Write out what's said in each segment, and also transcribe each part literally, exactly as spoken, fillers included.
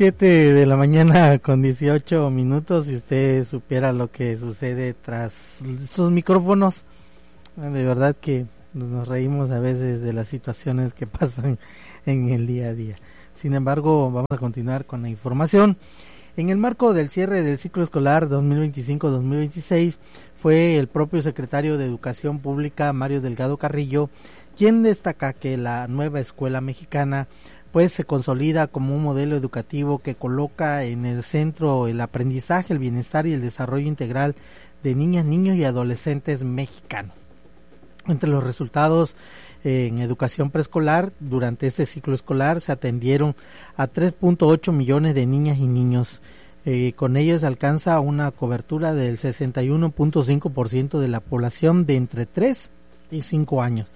siete de la mañana con dieciocho minutos. Si usted supiera lo que sucede tras estos micrófonos, de verdad que nos reímos a veces de las situaciones que pasan en el día a día. Sin embargo, vamos a continuar con la información. En el marco del cierre del ciclo escolar dos mil veinticinco dos mil veintiséis, fue el propio secretario de Educación Pública, Mario Delgado Carrillo, quien destaca que la nueva escuela mexicana pues se consolida como un modelo educativo que coloca en el centro el aprendizaje, el bienestar y el desarrollo integral de niñas, niños y adolescentes mexicanos. Entre los resultados eh, en educación preescolar, durante este ciclo escolar se atendieron a tres punto ocho millones de niñas y niños. Eh, con ellos alcanza una cobertura del sesenta y uno punto cinco por ciento de la población de entre tres y cinco años.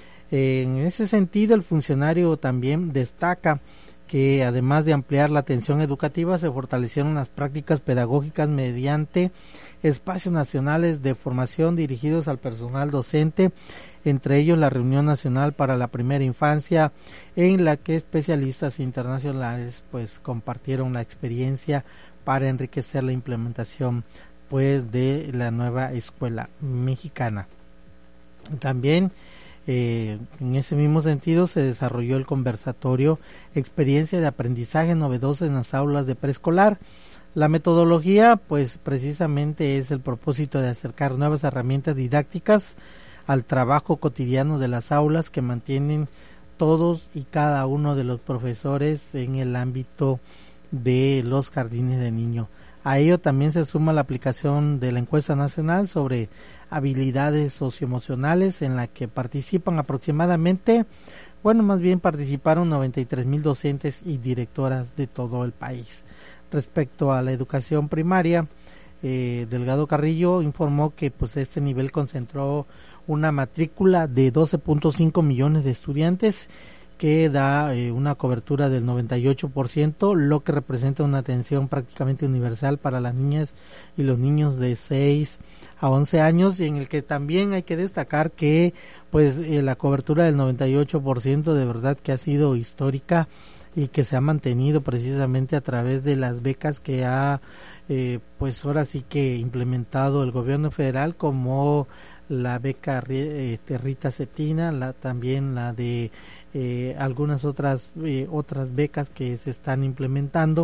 En ese sentido, el funcionario también destaca que además de ampliar la atención educativa, se fortalecieron las prácticas pedagógicas mediante espacios nacionales de formación dirigidos al personal docente, entre ellos la Reunión Nacional para la Primera Infancia, en la que especialistas internacionales pues compartieron la experiencia para enriquecer la implementación pues de la nueva escuela mexicana. También Eh, en ese mismo sentido se desarrolló el conversatorio Experiencia de Aprendizaje Novedosa en las Aulas de Preescolar. La metodología pues precisamente es el propósito de acercar nuevas herramientas didácticas al trabajo cotidiano de las aulas que mantienen todos y cada uno de los profesores en el ámbito de los jardines de niños. A ello también se suma la aplicación de la encuesta nacional sobre habilidades socioemocionales, en la que participan aproximadamente, bueno, más bien participaron noventa y tres mil docentes y directoras de todo el país. Respecto a la educación primaria, eh, Delgado Carrillo informó que pues este nivel concentró una matrícula de doce punto cinco millones de estudiantes, que da eh, una cobertura del noventa y ocho por ciento, lo que representa una atención prácticamente universal para las niñas y los niños de seis a once años, y en el que también hay que destacar que pues eh, la cobertura del noventa y ocho por ciento de verdad que ha sido histórica y que se ha mantenido precisamente a través de las becas que ha eh, pues ahora sí que implementado el gobierno federal, como la beca eh, Rita Cetina, la, también la de eh, algunas otras eh, otras becas que se están implementando,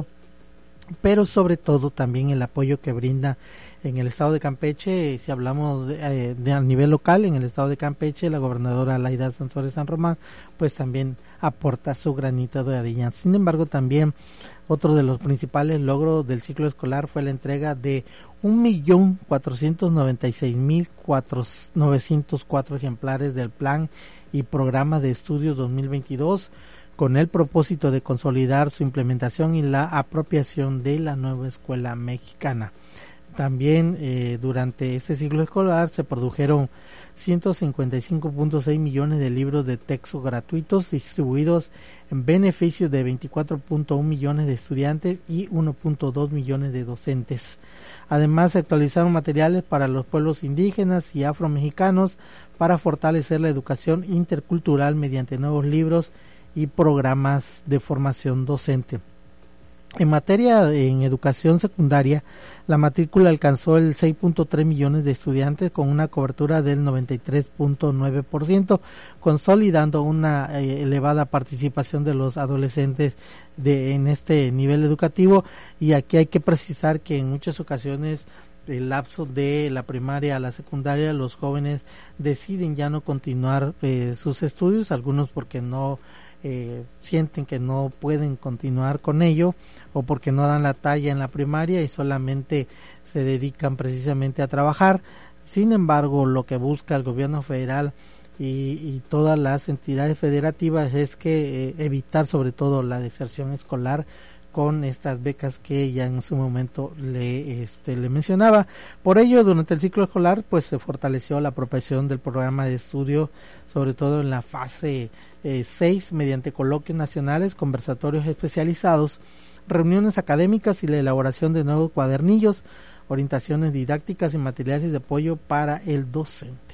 pero sobre todo también el apoyo que brinda en el estado de Campeche. Si hablamos de, eh, de a nivel local, en el estado de Campeche, la gobernadora Laida Sansores San Román pues también aporta su granito de arena. Sin embargo, también otro de los principales logros del ciclo escolar fue la entrega de un millón cuatrocientos noventa y seis mil novecientos cuatro ejemplares del plan y programa de estudios dos mil veintidós, con el propósito de consolidar su implementación y la apropiación de la nueva escuela mexicana. También eh, durante este ciclo escolar se produjeron ciento cincuenta y cinco punto seis millones de libros de texto gratuitos distribuidos en beneficio de veinticuatro punto uno millones de estudiantes y uno punto dos millones de docentes. Además, se actualizaron materiales para los pueblos indígenas y afromexicanos para fortalecer la educación intercultural mediante nuevos libros y programas de formación docente. En materia en educación secundaria, la matrícula alcanzó el seis punto tres millones de estudiantes con una cobertura del noventa y tres punto nueve por ciento, consolidando una eh, elevada participación de los adolescentes de en este nivel educativo. Y aquí hay que precisar que en muchas ocasiones el lapso de la primaria a la secundaria, los jóvenes deciden ya no continuar eh, sus estudios, algunos porque no Eh, sienten que no pueden continuar con ello, o porque no dan la talla en la primaria y solamente se dedican precisamente a trabajar. Sin embargo, lo que busca el gobierno federal y, y todas las entidades federativas es que eh, evitar sobre todo la deserción escolar con estas becas que ya en su momento le este le mencionaba. Por ello, durante el ciclo escolar pues se fortaleció la apropiación del programa de estudio, sobre todo en la fase seis, eh, mediante coloquios nacionales, conversatorios especializados, reuniones académicas y la elaboración de nuevos cuadernillos, orientaciones didácticas y materiales de apoyo para el docente.